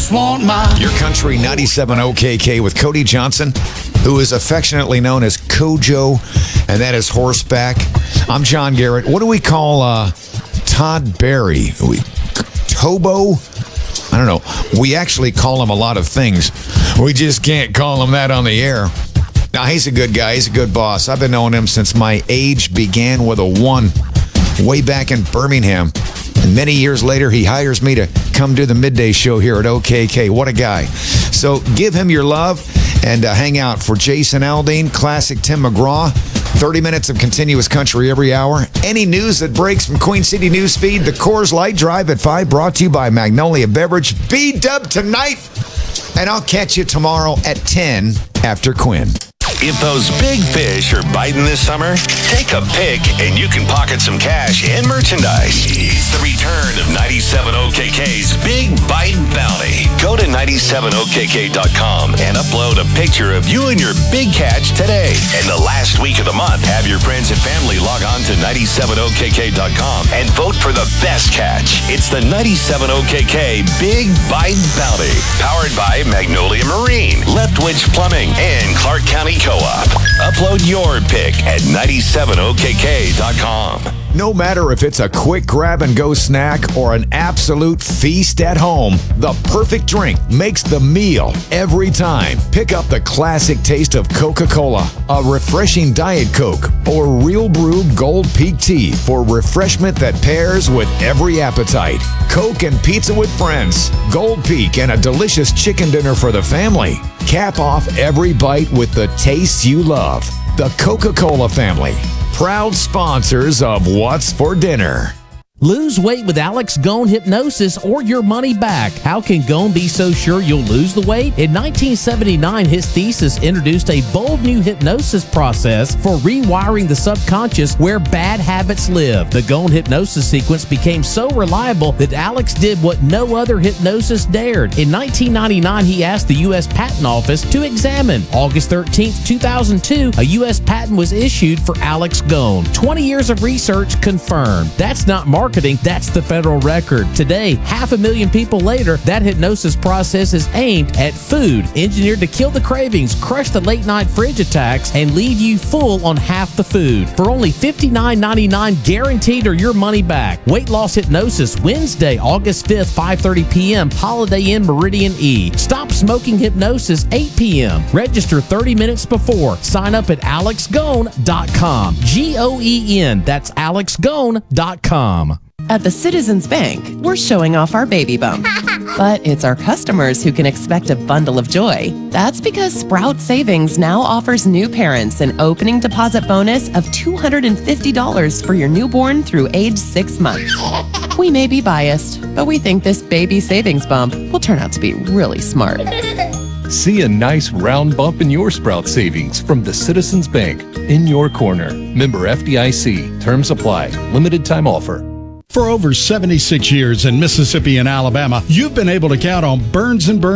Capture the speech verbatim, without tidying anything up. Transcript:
just want my... Your Country ninety-seven O K K with Cody Johnson, who is affectionately known as Kojo, and that is horseback. I'm John Garrett. What do we call uh, Todd Berry? We, Tobo? I don't know. We actually call him a lot of things. We just can't call him that on the air. Now, he's a good guy. He's a good boss. I've been knowing him since my age began with a one, way back in Birmingham. And many years later, he hires me to come do the midday show here at O K K. What a guy. So give him your love and uh, hang out for Jason Aldean, classic Tim McGraw. thirty minutes of continuous country every hour. Any news that breaks from Queen City Newsfeed, the Coors Light Drive at five, brought to you by Magnolia Beverage. B-Dub tonight, and I'll catch you tomorrow at ten after Quinn. If those big fish are biting this summer, take a pick and you can pocket some cash and merchandise. It's the return of ninety-seven O K K's Big Bite Bounty. Go to ninety-seven O K K dot com and upload a picture of you and your big catch today. And the last week of the month, have your friends and family log on to ninety-seven O K K dot com and vote for the best catch. It's the ninety-seven O K K Big Bite Bounty. Powered by Magnolia Marine, Leftwich Plumbing, and Clark County Co-op. Upload your pick at ninety-seven O K K dot com. No matter if it's a quick grab-and-go snack or an absolute feast at home, the perfect drink makes the meal every time. Pick up the classic taste of Coca-Cola, a refreshing Diet Coke, or Real Brew Gold Peak Tea for refreshment that pairs with every appetite. Coke and pizza with friends, Gold Peak, and a delicious chicken dinner for the family. Cap off every bite with the taste you love. The Coca-Cola family, proud sponsors of What's for Dinner. Lose weight with Alex Gone Hypnosis or your money back. How can Gone be so sure you'll lose the weight? In nineteen seventy-nine, his thesis introduced a bold new hypnosis process for rewiring the subconscious where bad habits live. The Gone Hypnosis sequence became so reliable that Alex did what no other hypnosis dared. In nineteen ninety-nine, he asked the U S Patent Office to examine. August thirteenth, two thousand two, a U S patent was issued for Alex Gone. twenty years of research confirmed. That's not marketing. That's the federal record. Today, half a million people later, that hypnosis process is aimed at food, engineered to kill the cravings, crush the late-night fridge attacks, and leave you full on half the food. For only fifty-nine ninety-nine, guaranteed or your money back. Weight Loss Hypnosis, Wednesday, August fifth, five thirty p.m., Holiday Inn Meridian E. Stop Smoking Hypnosis, eight p.m. Register thirty minutes before. Sign up at alex gone dot com. G O E N. That's alex gone dot com. At the Citizens Bank, we're showing off our baby bump. But it's our customers who can expect a bundle of joy. That's because Sprout Savings now offers new parents an opening deposit bonus of two hundred fifty dollars for your newborn through age six months. We may be biased, but we think this baby savings bump will turn out to be really smart. See a nice round bump in your Sprout savings from the Citizens Bank in your corner. Member F D I C. Terms apply. Limited time offer. For over seventy-six years in Mississippi and Alabama, you've been able to count on Burns and Burns